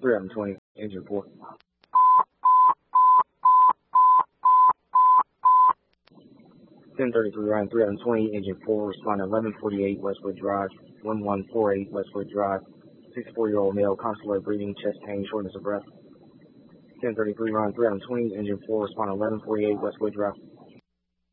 320, engine 4. 1033 Ryan 320, engine 4, respond 1148 Westwood Drive, 1148 Westwood Drive, 64-year-old male, consular breathing, chest pain, shortness of breath. 1033 Ryan 320, engine 4, respond 1148 Westwood Drive.